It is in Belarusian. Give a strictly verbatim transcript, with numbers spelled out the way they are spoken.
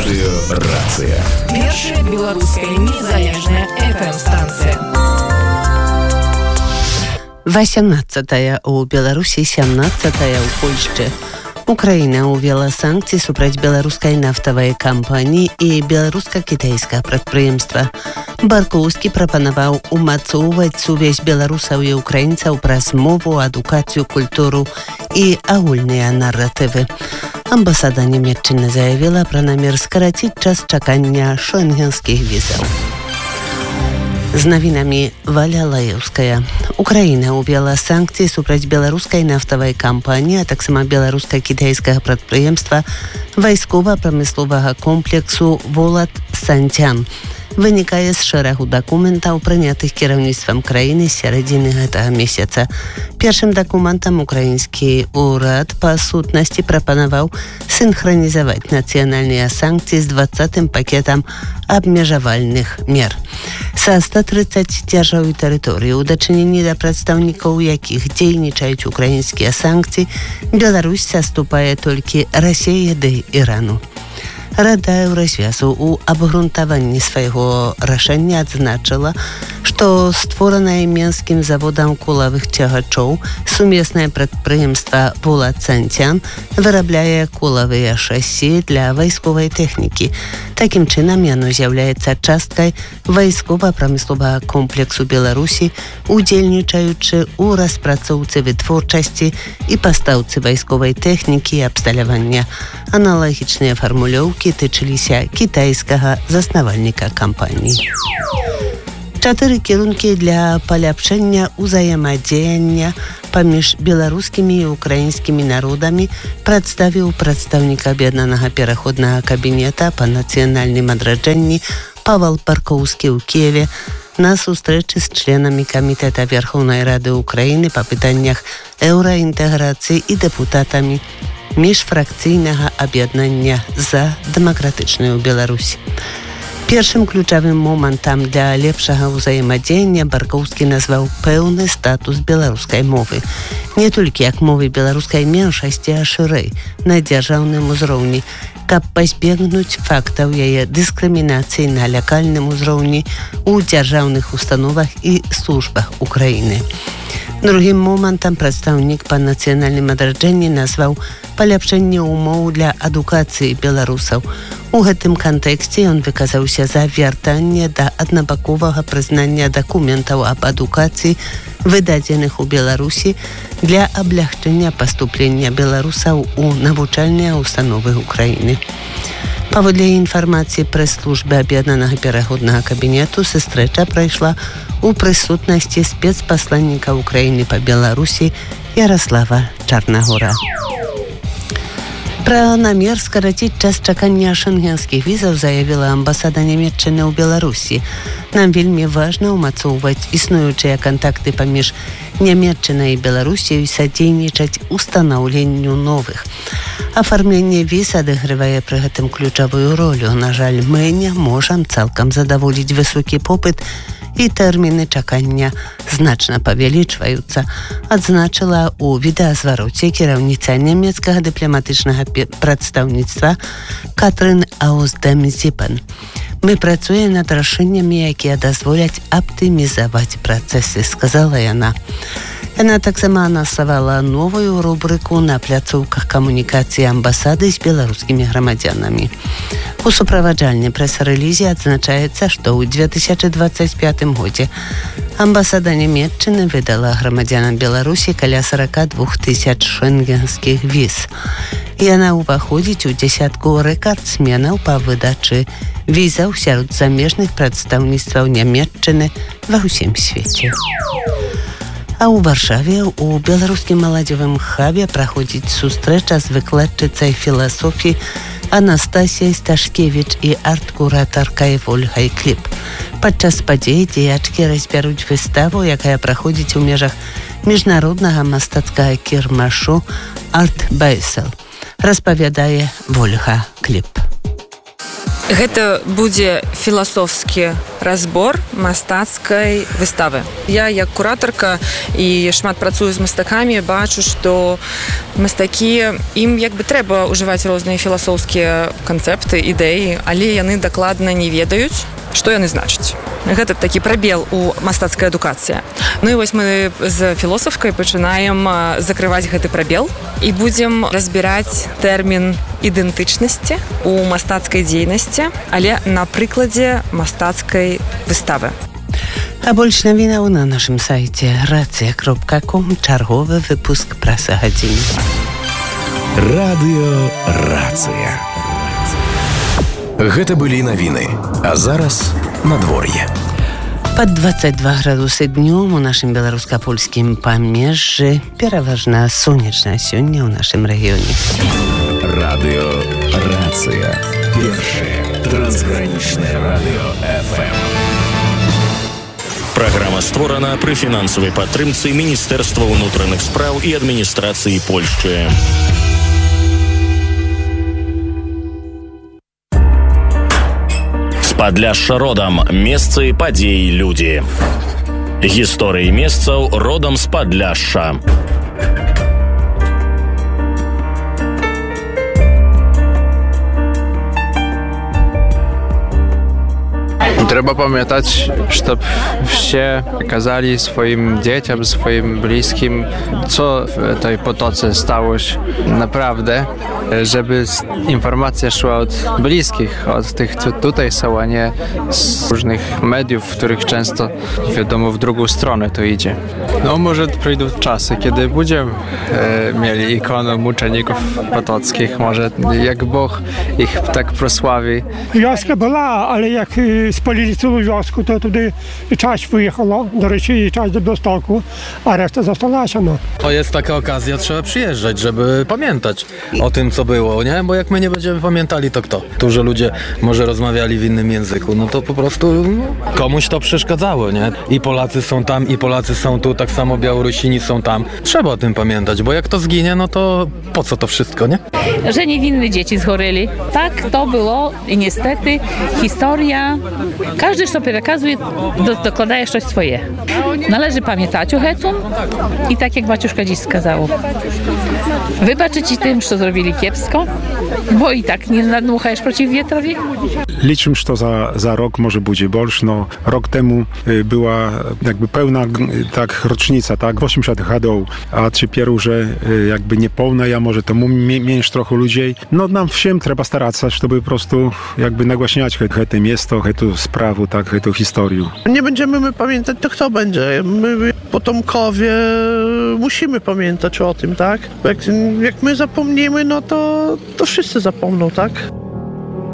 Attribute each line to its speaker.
Speaker 1: Радыё «Рацыя».
Speaker 2: Першая беларуская незалежная эф эм-станцыя.
Speaker 3: восемнадцатая у Беларусі, сямнадцатая у Польшчы. Украіна ўвела санкцыі супраць беларускай нафтавай кампаніі і беларуска-кітайскага прадпрыемства. Баркоўскі прапанаваў умацоўваць сувязь беларусаў і украінцаў праз мову, адукацыю, культуру і агульныя наратывы. Амбасада Нямецчыны заявіла пра намер скараціць час чакання шэнгенскіх візаў. З навінамі Валя Лаеўская. Украіна ўвела санкцыі супраць беларускай нафтавай кампаніі, а таксама беларуска-кітайскага прадпрыемства вайскова-прамысловага комплексу «Волат-Сантян». Вынікае з шэрагу дакументаў, прынятых кіраўніцтвам краіны з сярэдзіны гэтага месяца. Першым дакументам украінскі ўрад па сутнасці прапанаваў сінхранізаваць нацыянальныя санкцыі з дваццатым пакетам абмежавальных мер. Са ста трыццаць дзяржаў і тэрыторый, у дачыненні да прадстаўнікаў якіх дзейнічаюць украінскія санкцыі, Беларусь саступае толькі Расіі ды Ірану. Рада Еўразвязу ў абгрунтаванні свайго рашэння адзначыла, што створаная менскім заводам кулавых цягачоў сумеснае прадпрыемства «Волат-Сантян» вырабляе кулавыя шасі для вайсковай тэхнікі. Такім чынам яно з'яўляецца часткай вайскова-прамысловага комплексу Беларусі, удзельнічаючы ў распрацоўцы вытворчасці і пастаўцы вайсковай тэхнікі і абсталявання. Аналагічныя фармулёўкі тычыліся кітайскага заснавальніка кампаніі. Чатыры кірункі для паляпшэння ўзаемадзеяння паміж беларускімі і украінскімі народамі прадставіў прадстаўнік аб'яднанага пераходнага кабінета па нацыянальным адраджэнні Павел Баркоўскі ў Киеве на сустрэчы з членамі Камітэта Верховнай Рады Украіны па пытаннях еўраінтэграцыі і дэпутатамі міжфракцыйнага аб'яднання за дэмакратычную Беларусь. Першым ключавым момантам для лепшага ўзаемадзеяння Баркоўскі назваў пэўны статус беларускай мовы. Не толькі як мовы беларускай меншасці, а шырэй, на дзяржаўным узроўні, каб пазбегнуць фактаў яе дыскрымінацыі на лакальным узроўні ў дзяржаўных установах і службах Украіны. Другім момантам прадстаўнік па нацыянальным адраджэнні назваў паляпшэнне ўмоў для адукацыі беларусаў. У гэтым кантэксце ён выказаўся за вяртанне да аднабаковага прызнання дакументаў аб адукацыі, выдадзеных у Беларусі для аблягчэння паступлення беларусаў у навучальныя установы Украіны. Паводле інфармацыі прэс-службы аб'яднанага пераходнага кабінету, сустрэча прайшла у прысутнасці спецпасланніка Украіны па Беларусі Ярослава Чарнагора. Пра намер скараціць час чакання шэнгенскіх візаў заявіла амбасада Нямецчыны ў Беларусі. Нам вельмі важна ўмацоўваць існуючыя кантакты паміж Нямецчынай і Беларусіяй і садзейнічаць устанаўленню новых. Афармленне віз адыгрывае пры гэтым ключавую ролю. На жаль, мы не можам цалкам задаволіць высокі попыт і тэрміны чакання значна павялічваюцца, адзначыла ў відэазвароце кіраўніца нямецкага дыпламатычнага прадстаўніцтва Катрын Ауздем-Зіпен. Мы працуем над рашэннямі, якія дазволяць аптымізаваць працэсы, сказала яна. Яна таксама анансавала новую рубрыку на пляцоўках камунікацыі амбасады з беларускімі грамадзянамі. У суправаджальнай прэс-рэлізе адзначаецца, што ў две тысячы дваццаць пятым годзе амбасада Нямецчыны выдала грамадзянам Беларусі каля сорок два тысяч шэнгенскіх віз. Яна ўваходзіць у дзясятку рэкардсменаў па выдачы візаў сярод замежных прадстаўніцтваў Нямецчыны ва ўсім свеце. А ў Варшаве у беларускім маладзёвым хабе праходзіць сустрэча з выкладчыцай філасофіі Анастасіяй Сташкевіч і арт-куратаркай Вольгай Кліп. Падчас падзеі дзеячкі разбяруць выставу, якая праходзіць у межах міжнароднага мастацкага кірмашу «Арт Байсел», распавядае Вольга Кліп.
Speaker 1: Гэта будзе філасофскі разбор мастацкай выставы. Я, як куратарка і шмат працую з мастакамі, бачу, што мастакі, ім як бы трэба ўжываць розныя філасофскія канцэпты, ідэі, але яны дакладна не ведаюць, што яны значаць. Гэта такі прабел у мастацкай адукацыі. Ну і вось мы з філосафкай пачынаем закрываць гэты прабел і будзем разбіраць тэрмін ідэнтычнасці у мастацкай дзейнасці, але на прыкладзе мастацкай выставы.
Speaker 3: А больш навінаў на нашым сайце рацыя кропка ком, чарговы выпуск праса гадзіны.
Speaker 4: Радыё Рацыя. Гэта былі навіны, а зараз надвор'е.
Speaker 3: Пад дваццаць два градусы днём у нашым беларуска-польскім памежжы, пераважна сонечна сёння ў нашым рэгіёне.
Speaker 4: Радыё Рацыя. Першае трансгранічнае радыё эф эм.
Speaker 5: Праграма створана пры фінансавай падтрымцы Міністэрства ўнутраных спраў і адміністрацыі Польшчы. Падляшша родам. Месцы, падзеі, людзі. Гісторыі месцаў родам з Падляшша.
Speaker 6: Треба памятаць, чтоб все казалі сваім дзецям, сваім блізкім, co w tej potoce stało się naprawdę, żeby informacja szła od bliskich, od tych, co tutaj są, a nie z różnych mediów, w których często, wiadomo, w drugą stronę to idzie. No może przyjdą czasy, kiedy będziemy e, mieli ikonę muczeników potockich, może jak Bóg ich tak prosławi.
Speaker 7: Wioska była, ale jak spalili całą wioskę, to wtedy część wyjechała, do rечі, i część do Białegostoku, a reszta została się. No.
Speaker 8: To jest taka okazja, trzeba przyjeżdżać, żeby pamiętać o tym, co było, nie? Bo jak my nie będziemy pamiętali, to kto? Tu, że ludzie może rozmawiali w innym języku, no to po prostu no, komuś to przeszkadzało, nie? I Polacy są tam, i Polacy są tu, tak samo Białorusini są tam. Trzeba o tym pamiętać, bo jak to zginie, no to po co to wszystko, nie?
Speaker 9: Że niewinne dzieci zchoreli. Tak to było i niestety historia, każdy, kto przekazuje, do, dokładaje coś swoje. Należy pamiętać o tym i tak jak Baciuszka dziś skazał. Wybaczyć tym, co zrobili kiepsko, bo i tak nie nadmuchajesz przeciw wietrowi.
Speaker 10: Liczę, że to za, za rok może będzie больше. No, rok temu była jakby pełna tak rocznica, tak, osiemdziesiąt lat, a teraz, że jakby niepełna, ja może to mniej trochę ludzi. No nam всем trzeba starać się, żeby po prostu jakby nagłaśniać to miasto, tę sprawę, tak, tę historię.
Speaker 11: Nie będziemy my pamiętać, to kto będzie? My, potomkowie, musimy pamiętać o tym, tak? Jak, jak my zapomnimy, no to, to wszyscy zapomną, tak?